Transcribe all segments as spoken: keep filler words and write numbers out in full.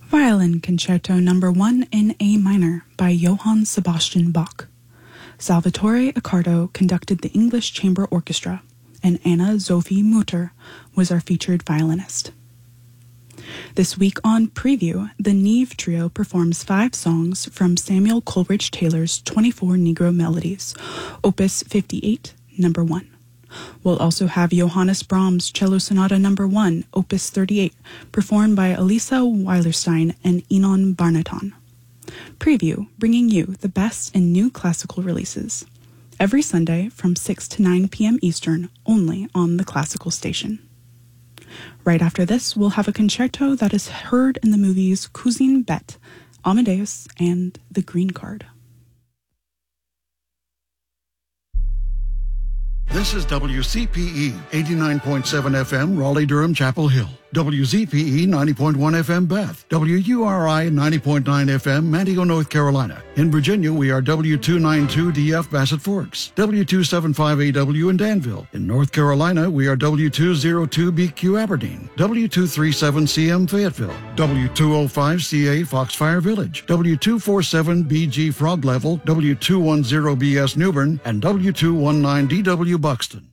Violin Concerto Number one in A minor by Johann Sebastian Bach. Salvatore Accardo conducted the English Chamber Orchestra, and Anna Sophie Mutter was our featured violinist. This week on Preview, the Neve Trio performs five songs from Samuel Coleridge Taylor's twenty-four Negro Melodies, Opus fifty-eight, Number one. We'll also have Johannes Brahms' Cello Sonata Number one, Opus thirty-eight, performed by Elisa Weilerstein and Enon Barnaton. Preview, bringing you the best in new classical releases. Every Sunday from six to nine p.m. Eastern, only on the Classical Station. Right after this, we'll have a concerto that is heard in the movies Cousine Bette, Amadeus, and The Green Card. This is W C P E, eighty-nine point seven F M, Raleigh-Durham, Chapel Hill. W Z P E, ninety point one F M, Bath. W U R I, ninety point nine F M, Mantico, North Carolina. In Virginia, we are W two ninety-two D F, Bassett Forks. W two seventy-five A W in Danville. In North Carolina, we are W two oh two B Q, Aberdeen. W two thirty-seven C M, Fayetteville. W two oh five C A, Foxfire Village. W two forty-seven B G, Frog Level. W two ten B S, Newbern. And W two nineteen D W, Buxton.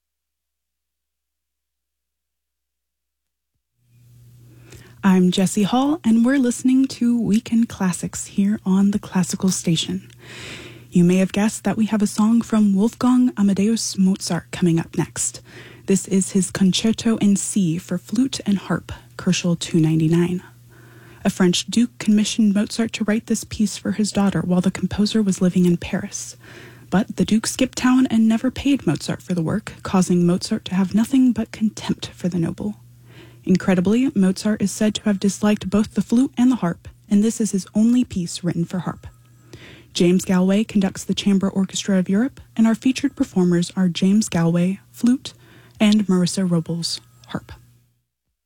I'm Jessie Hall, and we're listening to Weekend Classics here on the Classical Station. You may have guessed that we have a song from Wolfgang Amadeus Mozart coming up next. This is his Concerto in C for flute and harp, Koelschel two ninety-nine. A French duke commissioned Mozart to write this piece for his daughter while the composer was living in Paris. But the duke skipped town and never paid Mozart for the work, causing Mozart to have nothing but contempt for the noble. Incredibly, Mozart is said to have disliked both the flute and the harp, and this is his only piece written for harp. James Galway conducts the Chamber Orchestra of Europe, and our featured performers are James Galway, flute, and Marissa Robles, harp.